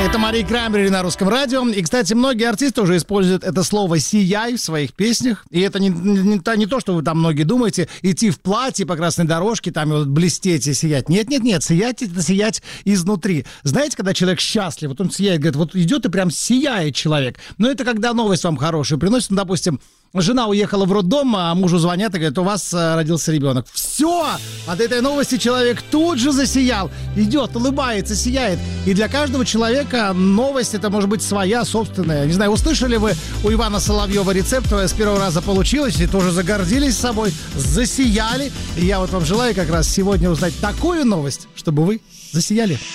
Это Мария Краймбрери на Русском радио. И, кстати, многие артисты уже используют это слово «сияй» в своих песнях. И это не то, что вы там многие думаете, идти в платье по красной дорожке, там и вот блестеть и сиять. Нет, сиять — это сиять изнутри. Знаете, когда человек счастлив, вот он сияет, говорит, вот идет и прям сияет человек. Но это когда новость вам хорошую приносит, ну, допустим, жена уехала в роддом, а мужу звонят и говорят, у вас родился ребенок. Все! От этой новости человек тут же засиял. Идет, улыбается, сияет. И для каждого человека новость это может быть своя, собственная. Не знаю, услышали вы у Ивана Соловьева рецепт, с первого раза получилось, и тоже загордились собой, засияли. И я вот вам желаю как раз сегодня узнать такую новость, чтобы вы засияли.